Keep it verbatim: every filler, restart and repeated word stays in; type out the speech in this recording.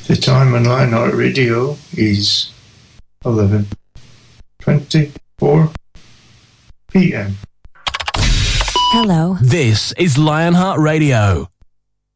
The time on Lionheart Radio is eleven twenty-four p.m. Hello. This is Lionheart Radio.